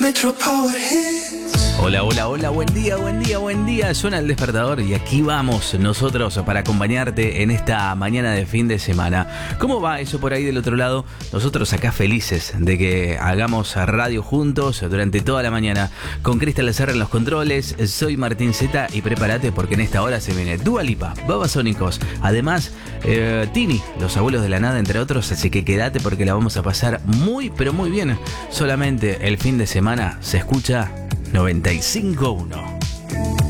Metro Power Hits. Hola, hola, hola, buen día, buen día, buen día. Suena el despertador y aquí vamos nosotros para acompañarte en esta mañana de fin de semana. ¿Cómo va eso por ahí del otro lado? Nosotros acá felices de que hagamos radio juntos durante toda la mañana. Con Cristal Lazarra en los controles, soy Martín Zeta y prepárate porque en esta hora se viene Dua Lipa, Babasónicos. Además, Tini, Los Abuelos de la Nada, entre otros. Así que quédate porque la vamos a pasar muy, pero muy bien. Solamente el fin de semana se escucha 95.1.